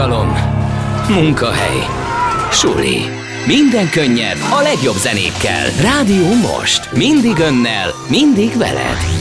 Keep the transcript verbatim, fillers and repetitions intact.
Nyugalom, munkahely, suli. Minden könnyed a legjobb zenékkel. Rádió Most. Mindig önnel, mindig veled.